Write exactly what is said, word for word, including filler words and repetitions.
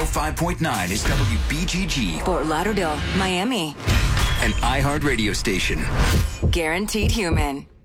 five point nine is W B G G. Fort Lauderdale, Miami. An iHeart radio station. Guaranteed human.